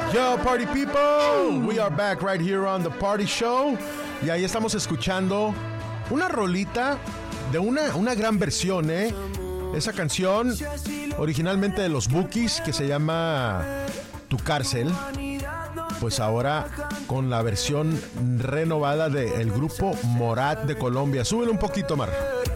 Yo, party people, we are back right here on The Party Show. Y ahí estamos escuchando una rolita de una gran versión, ¿eh? Esa canción originalmente de los Bukis, que se llama Tu Cárcel, pues ahora con la versión renovada del grupo Morat de Colombia. Súbele un poquito, Mar.